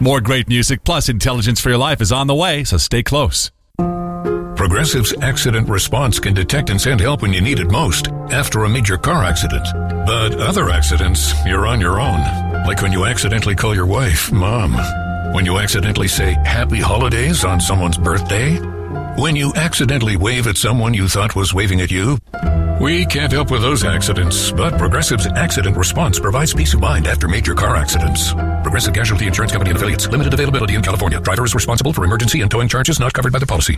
More great music plus intelligence for your life is on the way, so stay close. Progressive's Accident Response can detect and send help when you need it most, after a major car accident. But other accidents, you're on your own. Like when you accidentally call your wife Mom. When you accidentally say Happy Holidays on someone's birthday. When you accidentally wave at someone you thought was waving at you. We can't help with those accidents, but Progressive's Accident Response provides peace of mind after major car accidents. Progressive Casualty Insurance Company and Affiliates. Limited availability in California. Driver is responsible for emergency and towing charges not covered by the policy.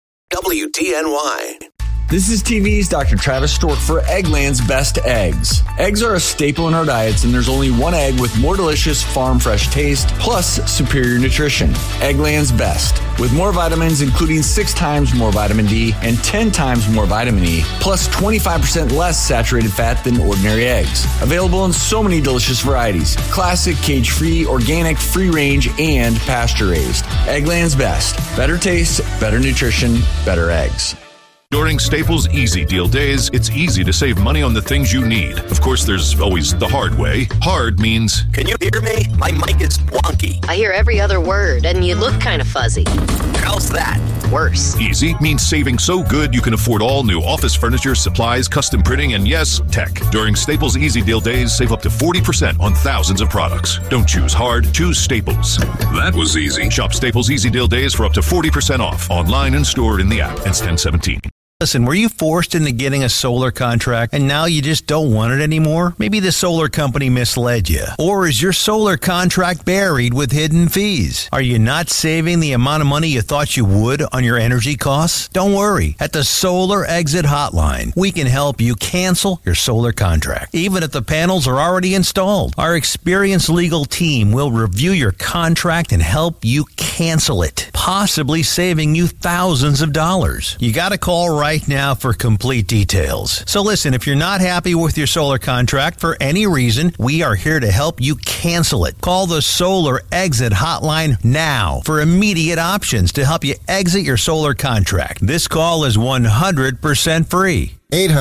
WDNY. This is TV's Dr. Travis Stork for Eggland's Best Eggs. Eggs are a staple in our diets, and there's only one egg with more delicious farm fresh taste, plus superior nutrition. Eggland's Best. With more vitamins, including 6 times more vitamin D and 10 times more vitamin E, plus 25% less saturated fat than ordinary eggs. Available in so many delicious varieties. Classic, cage-free, organic, free-range, and pasture-raised. Eggland's Best. Better taste, better nutrition, better eggs. During Staples Easy Deal Days, it's easy to save money on the things you need. Of course, there's always the hard way. Hard means... Can you hear me? My mic is wonky. I hear every other word, and you look kind of fuzzy. How's that? Worse. Easy means saving so good you can afford all new office furniture, supplies, custom printing, and yes, tech. During Staples Easy Deal Days, save up to 40% on thousands of products. Don't choose hard, choose Staples. That was easy. Shop Staples Easy Deal Days for up to 40% off. Online and stored in the app. Ends 10/17. Listen, were you forced into getting a solar contract and now you just don't want it anymore? Maybe the solar company misled you. Or is your solar contract buried with hidden fees? Are you not saving the amount of money you thought you would on your energy costs? Don't worry. At the Solar Exit Hotline, we can help you cancel your solar contract, even if the panels are already installed. Our experienced legal team will review your contract and help you cancel it, possibly saving you thousands of dollars. You got to call right now for complete details. So listen, if you're not happy with your solar contract for any reason, we are here to help you cancel it. Call the Solar Exit Hotline now for immediate options to help you exit your solar contract. This call is 100% free.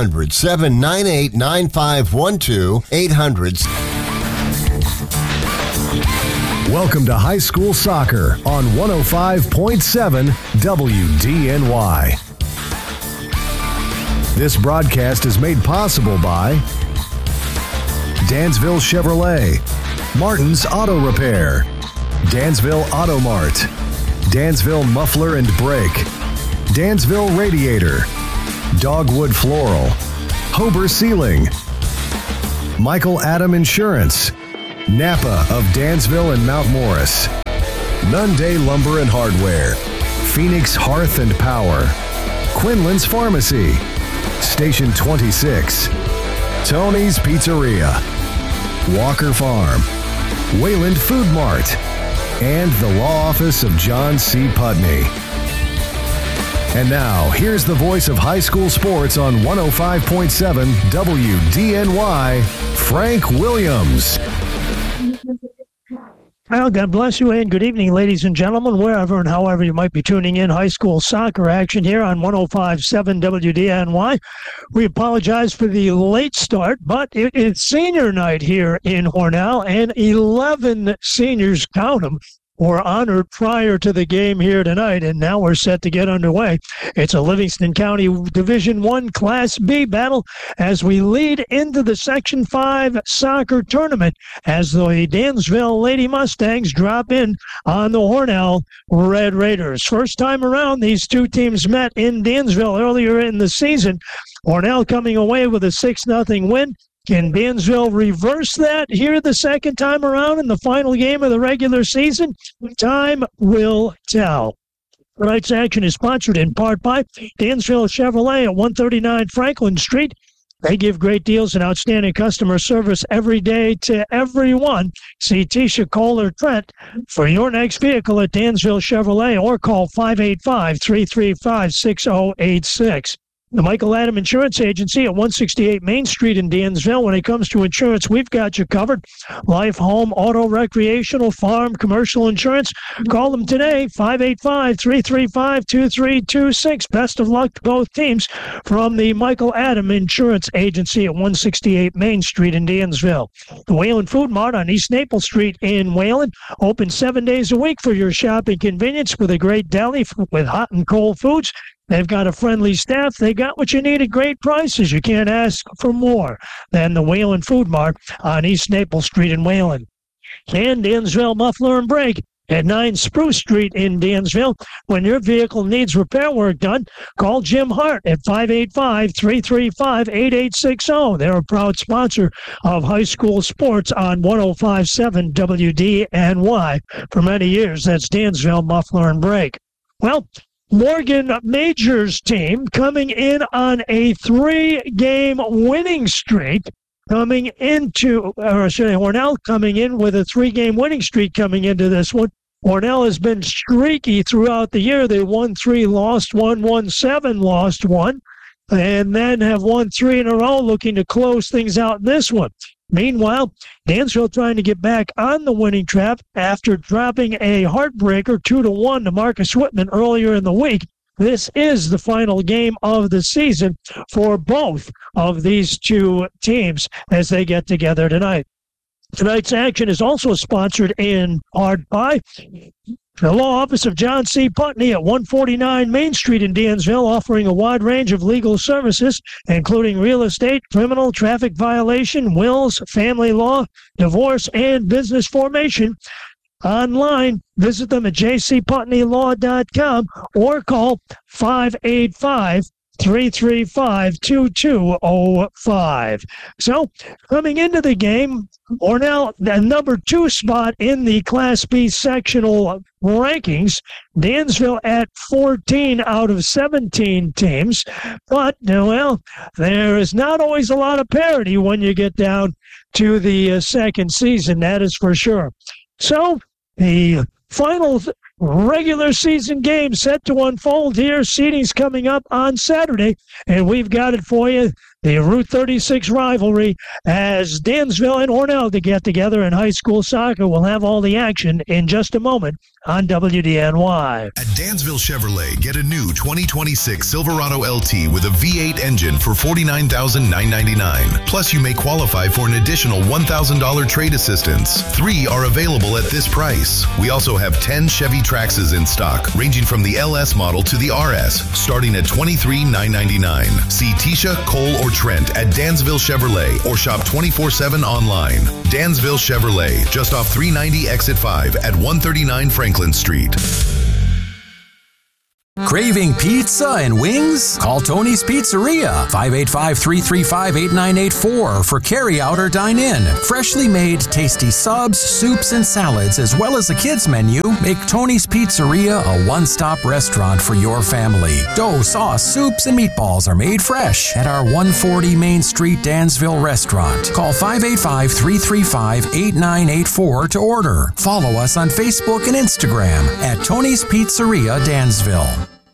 800-798-9512. 800. Welcome to High School Soccer on 105.7 WDNY. This broadcast is made possible by Dansville Chevrolet, Martin's Auto Repair, Dansville Auto Mart, Dansville Muffler and Brake, Dansville Radiator, Dogwood Floral, Hober Sealing, Michael Adam Insurance, Napa of Dansville and Mount Morris, Nunday Lumber and Hardware, Phoenix Hearth and Power, Quinlan's Pharmacy, Station 26, Tony's Pizzeria, Walker Farm, Wayland Food Mart, and the Law Office of John C. Putney. And now, here's the voice of high school sports on 105.7 WDNY, Frank Williams. Well, God bless you and good evening, ladies and gentlemen, wherever and however you might be tuning in. High school soccer action here on 105.7 WDNY. We apologize for the late start, but it's senior night here in Hornell, and 11 seniors, count them, were honored prior to the game here tonight, and now we're set to get underway. It's a Livingston County Division I Class B battle as we lead into the Section 5 soccer tournament as the Dansville Lady Mustangs drop in on the Hornell Red Raiders. First time around, these two teams met in Dansville earlier in the season. Hornell coming away with a 6-0 win. Can Dansville reverse that here the second time around in the final game of the regular season? Time will tell. Tonight's action is sponsored in part by Dansville Chevrolet at 139 Franklin Street. They give great deals and outstanding customer service every day to everyone. See Tisha Kohler Trent for your next vehicle at Dansville Chevrolet or call 585-335-6086. The Michael Adam Insurance Agency at 168 Main Street in Dansville. When it comes to insurance, we've got you covered. Life, home, auto, recreational, farm, commercial insurance. Call them today, 585-335-2326. Best of luck to both teams from the Michael Adam Insurance Agency at 168 Main Street in Dansville. The Wayland Food Mart on East Naples Street in Wayland. Open 7 days a week for your shopping convenience with a great deli with hot and cold foods. They've got a friendly staff. They got what you need at great prices. You can't ask for more than the Wayland Food Mart on East Naples Street in Wayland. And Dansville Muffler and Brake at 9 Spruce Street in Dansville. When your vehicle needs repair work done, call Jim Hart at 585-335-8860. They're a proud sponsor of high school sports on 105.7 WDNY for many years. That's Dansville Muffler and Brake. Well, Morgan Majors team coming in on a 3-game winning streak Hornell coming in with a 3-game winning streak coming into this one. Hornell has been streaky throughout the year. They won 3, lost 1, won 7, lost 1, and then have won 3 in a row, looking to close things out in this one. Meanwhile, Dansville trying to get back on the winning track after dropping a heartbreaker 2-1 to Marcus Whitman earlier in the week. This is the final game of the season for both of these two teams as they get together tonight. Tonight's action is also sponsored in part by the law office of John C. Putney at 149 Main Street in Dansville, offering a wide range of legal services, including real estate, criminal, traffic violation, wills, family law, divorce, and business formation. Online, visit them at jcputneylaw.com or call 585-335-2205. So, coming into the game, Hornell, the number 2 spot in the Class B sectional rankings. Dansville at 14 out of 17 teams. But, well, there is not always a lot of parity when you get down to the second season, that is for sure. So, the final regular season game set to unfold here. Seeding's coming up on Saturday, and we've got it for you. The Route 36 rivalry as Dansville and Hornell to get together in high school soccer. We'll have all the action in just a moment on WDNY. At Dansville Chevrolet, get a new 2026 Silverado LT with a V8 engine for $49,999. Plus, you may qualify for an additional $1,000 trade assistance. 3 are available at this price. We also have 10 Chevy Traxxas in stock, ranging from the LS model to the RS, starting at $23,999. See Tisha, Cole, or Trent at Dansville Chevrolet or shop 24/7 online. Dansville Chevrolet, just off 390 Exit 5 at 139 Franklin Street. Craving pizza and wings? Call Tony's Pizzeria, 585-335-8984 for carry-out or dine-in. Freshly made, tasty subs, soups, and salads, as well as a kids menu, make Tony's Pizzeria a one-stop restaurant for your family. Dough, sauce, soups, and meatballs are made fresh at our 140 Main Street Dansville restaurant. Call 585-335-8984 to order. Follow us on Facebook and Instagram at Tony's Pizzeria Dansville.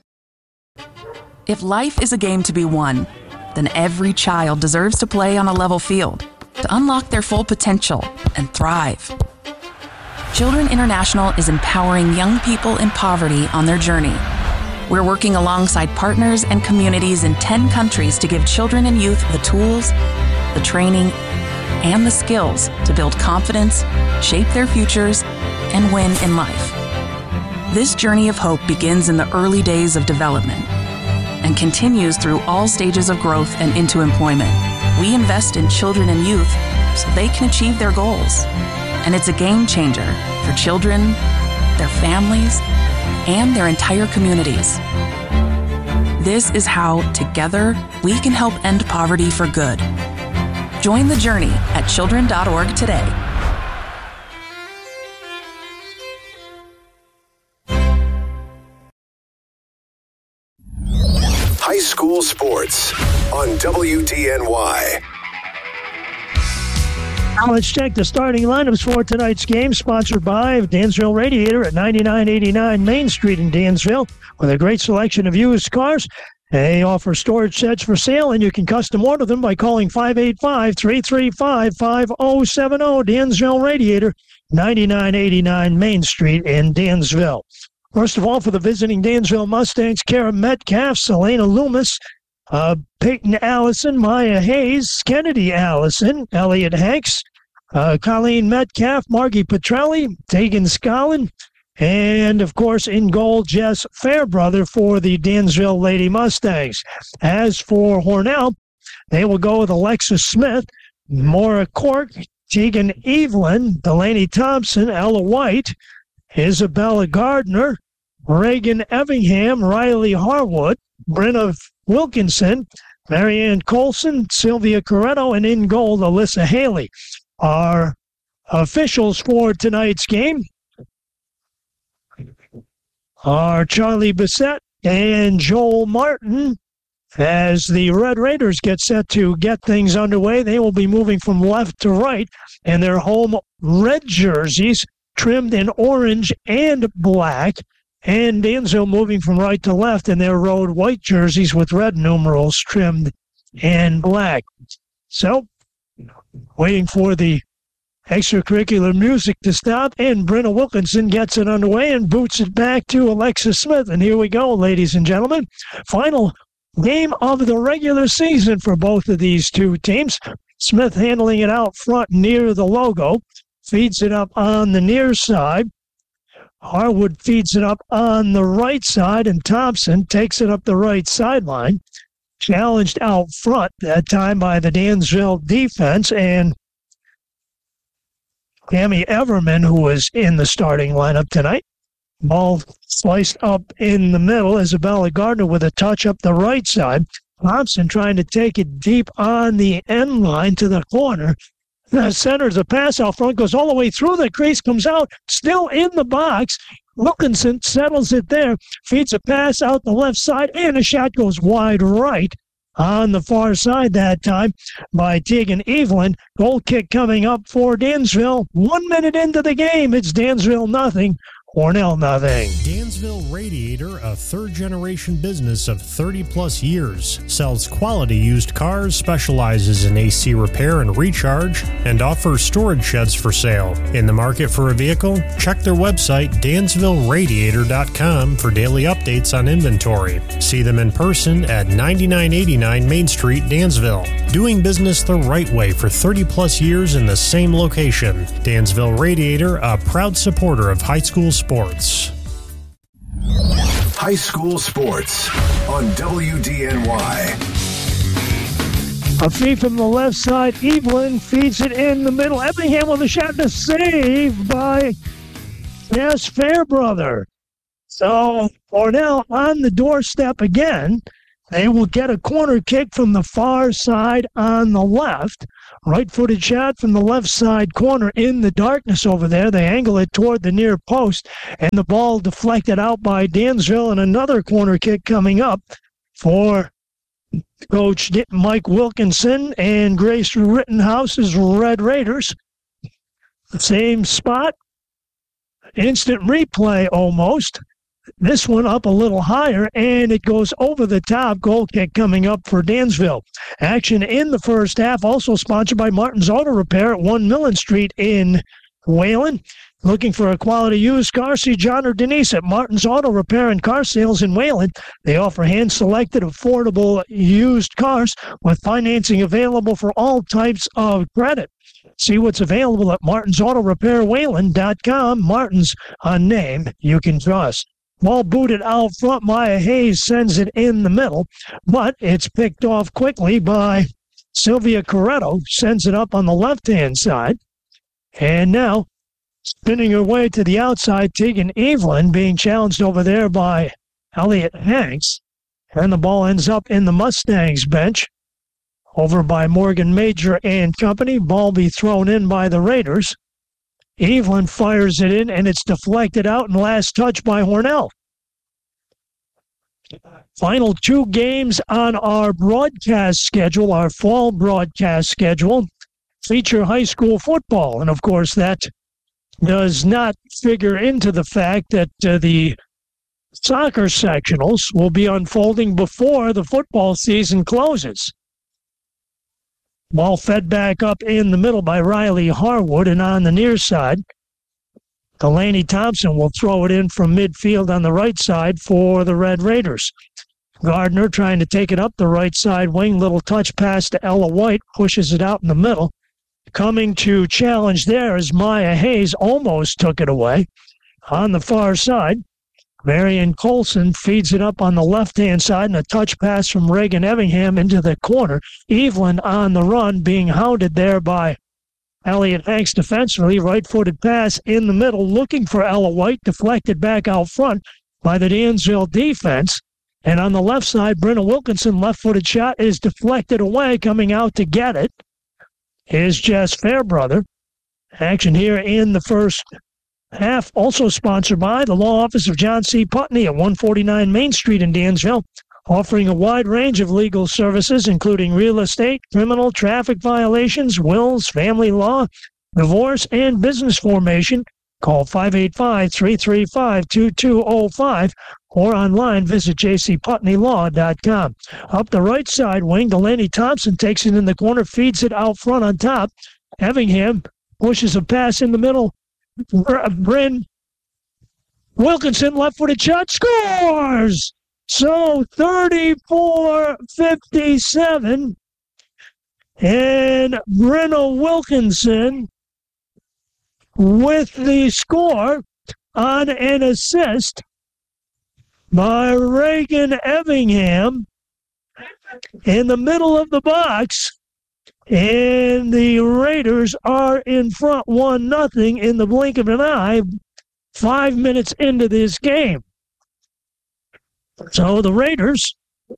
If life is a game to be won, then every child deserves to play on a level field to unlock their full potential and thrive. Children International is empowering young people in poverty on their journey. We're working alongside partners and communities in 10 countries to give children and youth the tools, the training, and the skills to build confidence, shape their futures, and win in life. This journey of hope begins in the early days of development and continues through all stages of growth and into employment. We invest in children and youth so they can achieve their goals. And it's a game changer for children, their families, and their entire communities. This is how, together, we can help end poverty for good. Join the journey at children.org today. High school sports on WDNY. Now let's check the starting lineups for tonight's game, sponsored by Dansville Radiator at 9989 Main Street in Dansville, with a great selection of used cars They offer storage sheds for sale, and you can custom order them by calling 585-335-5070. Dansville Radiator, 9989 Main Street in Dansville. First of all, for the visiting Dansville Mustangs, Kara Metcalf, Selena Loomis, Peyton Allison, Maya Hayes, Kennedy Allison, Elliot Hanks, Colleen Metcalf, Margie Petrelli, Tegan Scollin, and, of course, in goal, Jess Fairbrother for the Dansville Lady Mustangs. As for Hornell, they will go with Alexis Smith, Maura Cork, Tegan Evelyn, Delaney Thompson, Ella White, Isabella Gardner, Reagan Evingham, Riley Harwood, Brenna Wilkinson, Marianne Colson, Sylvia Corretto, and in goal, Alyssa Haley. Our officials for tonight's game are Charlie Bissett and Joel Martin. As the Red Raiders get set to get things underway, they will be moving from left to right in their home red jerseys, trimmed in orange and black, and Dansville moving from right to left in their road white jerseys with red numerals trimmed in black. So, waiting for the extracurricular music to stop, and Brenna Wilkinson gets it underway and boots it back to Alexis Smith. And here we go, ladies and gentlemen. Final game of the regular season for both of these two teams. Smith handling it out front near the logo, feeds it up on the near side. Harwood feeds it up on the right side, and Thompson takes it up the right sideline. Challenged out front that time by the Dansville defense, and Tammy Everman, who was in the starting lineup tonight. Ball sliced up in the middle. Isabella Gardner with a touch up the right side. Thompson trying to take it deep on the end line to the corner. Centers a pass out front, goes all the way through the crease, comes out, still in the box. Wilkinson settles it there, feeds a pass out the left side, and a shot goes wide right on the far side that time by Tegan Evelyn. Goal kick coming up for Dansville. 1 minute into the game, it's Dansville nothing, Hornell nothing. Dansville Radiator, a third-generation business of 30-plus years, sells quality used cars, specializes in AC repair and recharge, and offers storage sheds for sale. In the market for a vehicle? Check their website, DansvilleRadiator.com, for daily updates on inventory. See them in person at 9989 Main Street, Dansville. Doing business the right way for 30-plus years in the same location. Dansville Radiator, a proud supporter of high school sports. High school sports on WDNY. A feed from the left side. Evelyn feeds it in the middle. Effingham with a shot to save by Jess Fairbrother. So Hornell on the doorstep again. They will get a corner kick from the far side on the left. Right-footed shot from the left side corner in the darkness over there. They angle it toward the near post, and the ball deflected out by Dansville, and another corner kick coming up for Coach Mike Wilkinson and Grace Rittenhouse's Red Raiders. Same spot. Instant replay almost. This one up a little higher, and it goes over the top. Goal kick coming up for Dansville. Action in the first half, also sponsored by Martin's Auto Repair at 1 Millen Street in Wayland. Looking for a quality used car? See John or Denise at Martin's Auto Repair and Car Sales in Wayland. They offer hand-selected, affordable used cars with financing available for all types of credit. See what's available at martinsautorepairwayland.com. Martin's, a name you can trust. Ball booted out front. Maya Hayes sends it in the middle, but it's picked off quickly by Sylvia Corretto. Sends it up on the left-hand side. And now, spinning her way to the outside, Tegan Evelyn being challenged over there by Elliot Hanks. And the ball ends up in the Mustangs bench over by Morgan Major and company. Ball be thrown in by the Raiders. Evelyn fires it in, and it's deflected out, and last touch by Hornell. Final two games on our broadcast schedule, our fall broadcast schedule, feature high school football. And, of course, that does not figure into the fact that the soccer sectionals will be unfolding before the football season closes. Ball fed back up in the middle by Riley Harwood, and on the near side, Delaney Thompson will throw it in from midfield on the right side for the Red Raiders. Gardner trying to take it up the right side wing. Little touch pass to Ella White. Pushes it out in the middle. Coming to challenge there is Maya Hayes. Almost took it away. On the far side, Marion Colson feeds it up on the left-hand side, and a touch pass from Reagan Evingham into the corner. Evelyn on the run, being hounded there by Elliot Hanks defensively. Right-footed pass in the middle, looking for Ella White, deflected back out front by the Dansville defense. And on the left side, Brenna Wilkinson, left-footed shot is deflected away. Coming out to get it is Jess Fairbrother. Action here in the first half, also sponsored by the Law Office of John C. Putney at 149 Main Street in Dansville, offering a wide range of legal services, including real estate, criminal, traffic violations, wills, family law, divorce, and business formation. Call 585-335-2205 or online visit jcputneylaw.com. Up the right side wing, Delaney Thompson takes it in the corner, feeds it out front on top. Evingham pushes a pass in the middle. Bryn Wilkinson, left-footed shot, scores! So 34-57, and Brenna Wilkinson with the score on an assist by Reagan Evingham in the middle of the box. And the Raiders are in front 1-0 in the blink of an eye, 5 minutes into this game. So the Raiders,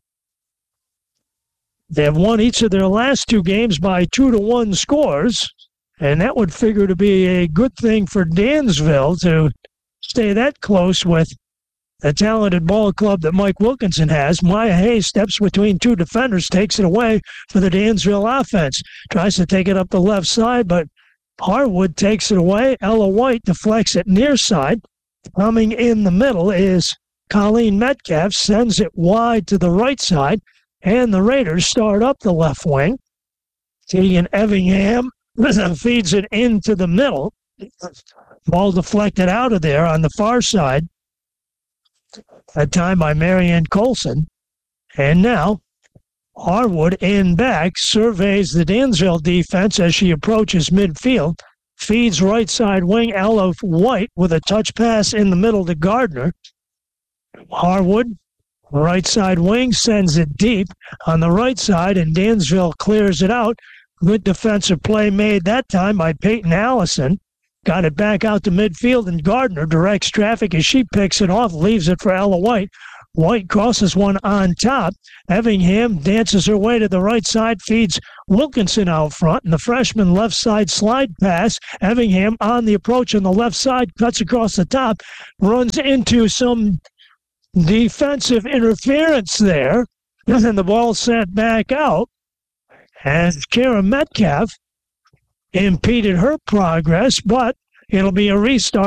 they have won each of their last two games by 2-1 scores, and that would figure to be a good thing for Dansville to stay that close with the talented ball club that Mike Wilkinson has. Maya Hayes steps between two defenders, takes it away for the Dansville offense. Tries to take it up the left side, but Harwood takes it away. Ella White deflects it near side. Coming in the middle is Colleen Metcalf, sends it wide to the right side, and the Raiders start up the left wing. Tegan Evingham feeds it into the middle. Ball deflected out of there on the far side. That time by Marianne Colson. And now Harwood in back surveys the Dansville defense as she approaches midfield. Feeds right side wing Ella White with a touch pass in the middle to Gardner. Harwood, right side wing, sends it deep on the right side, and Dansville clears it out. Good defensive play made that time by Peyton Allison. Got it back out to midfield, and Gardner directs traffic as she picks it off, leaves it for Ella White. White crosses one on top. Evingham dances her way to the right side, feeds Wilkinson out front, and the freshman left side slide pass. Evingham on the approach on the left side, cuts across the top, runs into some defensive interference there, and the ball sent back out as Kara Metcalf impeded her progress, but it'll be a restart.